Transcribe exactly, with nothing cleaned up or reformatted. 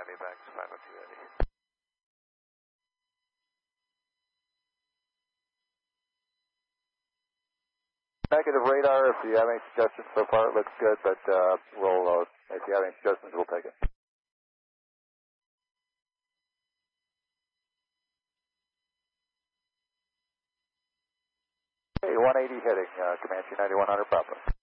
AVAX five oh two Eddie. Negative radar. If you have any suggestions so far, it looks good, but uh, we'll, uh, if you have any suggestions, we'll take it. Okay, one eighty heading, uh, Comanche ninety-one hundred Papa.